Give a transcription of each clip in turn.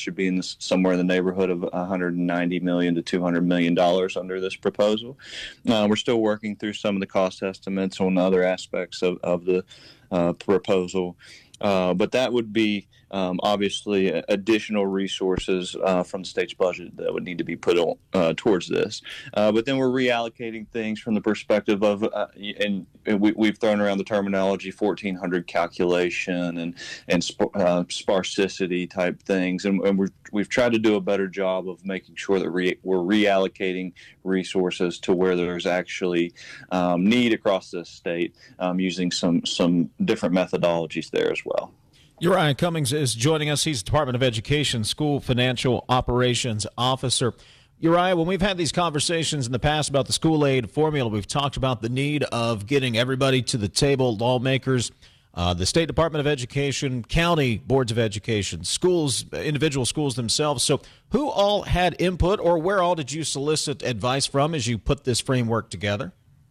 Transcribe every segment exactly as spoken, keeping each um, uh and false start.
should be in this, somewhere in the neighborhood of one hundred ninety million dollars to two hundred million dollars under this proposal. Uh, we're still working through some of the cost estimates on other aspects of, of the uh, proposal. Uh, but that would be um, obviously additional resources uh, from the state's budget that would need to be put on, uh, towards this. Uh, but then we're reallocating things from the perspective of, uh, and we, we've thrown around the terminology fourteen hundred calculation and and sp- uh, sparsity type things, and, and we're, we've tried to do a better job of making sure that re- we're reallocating resources to where there's actually um, need across this state, um, using some some different methodologies there as well. Uriah Cummings is joining us. He's Department of Education School Financial Operations Officer. Uriah, when we've had these conversations in the past about the school aid formula, we've talked about the need of getting everybody to the table, lawmakers, uh, the State Department of Education, county boards of education, schools, individual schools themselves. So who all had input, or where all did you solicit advice from as you put this framework together?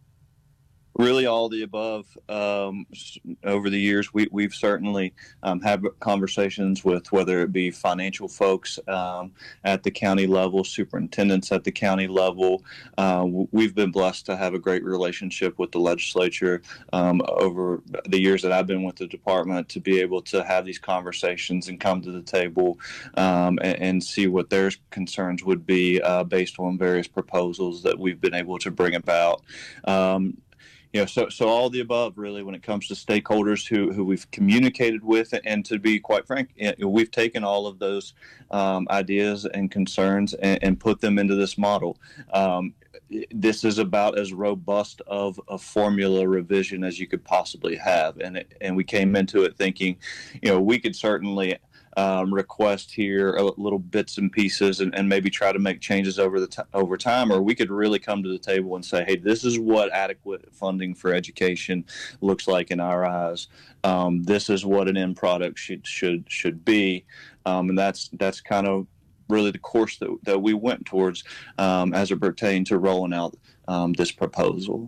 Really, all the above. Um, over the years, we, we've certainly um, had conversations with whether it be financial folks um, at the county level, superintendents at the county level. Uh, we've been blessed to have a great relationship with the legislature um, over the years that I've been with the department, to be able to have these conversations and come to the table um, and, and see what their concerns would be uh, based on various proposals that we've been able to bring about. Um, You know, so so all the above, really, when it comes to stakeholders who, who we've communicated with, and to be quite frank, you know, we've taken all of those um, ideas and concerns and, and put them into this model. Um, this is about as robust of a formula revision as you could possibly have, and it, and we came into it thinking, you know, we could certainly Um, request here a little bits and pieces, and, and maybe try to make changes over the t- over time, or we could really come to the table and say, hey, this is what adequate funding for education looks like in our eyes. Um, this is what an end product should should should be, um, and that's that's kind of really the course that, that we went towards um, as it pertained to rolling out um, this proposal.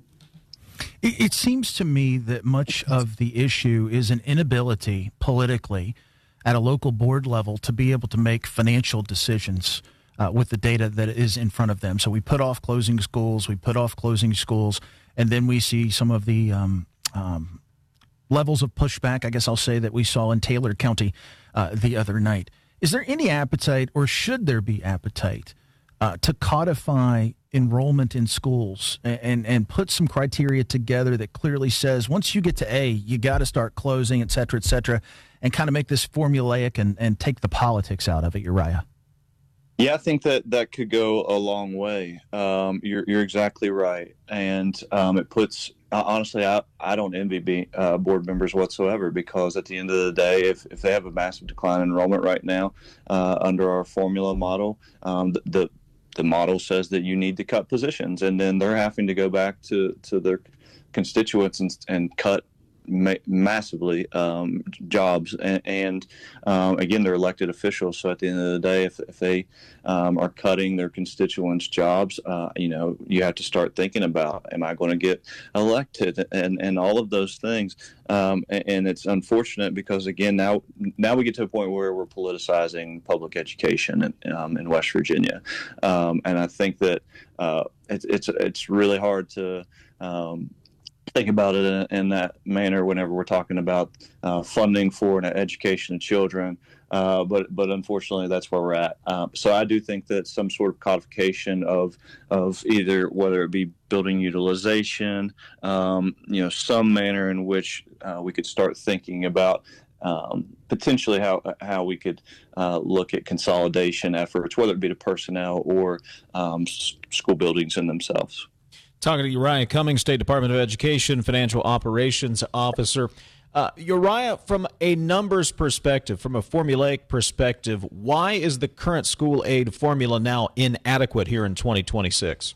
It, it seems to me that much of the issue is an inability politically at a local board level to be able to make financial decisions uh, with the data that is in front of them. So we put off closing schools, we put off closing schools, and then we see some of the um, um, levels of pushback, I guess I'll say, that we saw in Taylor County uh, the other night. Is there any appetite, or should there be appetite, uh, to codify enrollment in schools and, and, and put some criteria together that clearly says once you get to A, you got to start closing, et cetera, et cetera, and kind of make this formulaic and, and take the politics out of it, Uriah? Yeah, I think that that could go a long way. Um, you're, you're exactly right. And um, it puts, uh, honestly, I, I don't envy being, uh, board members whatsoever, because at the end of the day, if, if they have a massive decline in enrollment right now uh, under our formula model, um, the, the the model says that you need to cut positions, and then they're having to go back to, to their constituents and, and cut ma- massively um, jobs. And, and um, again, they're elected officials. So at the end of the day, if, if they um, are cutting their constituents' jobs, uh, you know, you have to start thinking about, am I going to get elected, and, and all of those things. Um, and, and it's unfortunate because, again, now now we get to a point where we're politicizing public education in, um, in West Virginia. Um, and I think that uh, it's, it's, it's really hard to um, think about it in, in that manner whenever we're talking about uh, funding for an education of children. Uh, but but unfortunately, that's where we're at. Um, so I do think that some sort of codification of of either, whether it be building utilization, um, you know, some manner in which uh, we could start thinking about um, potentially how how we could uh, look at consolidation efforts, whether it be to personnel or um, s- school buildings in themselves. Talking to Uriah Cummings, State Department of Education Financial Operations Officer. Uh, Uriah, from a numbers perspective, from a formulaic perspective, why is the current school aid formula now inadequate here in twenty twenty-six?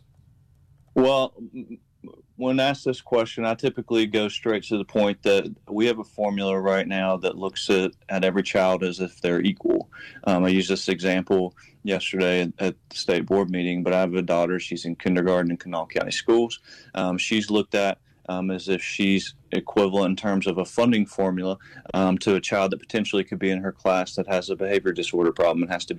Well, when asked this question, I typically go straight to the point that we have a formula right now that looks at, at every child as if they're equal. Um, I used this example yesterday at, at the state board meeting, but I have a daughter. She's in kindergarten in Kanawha County Schools. Um, she's looked at um, as if she's equivalent in terms of a funding formula um, to a child that potentially could be in her class that has a behavior disorder problem and has to be